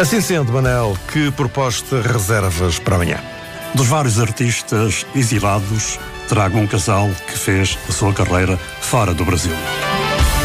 Assim sendo, Manel, que proposta reservas para amanhã? Dos vários artistas exilados, trago um casal que fez a sua carreira fora do Brasil.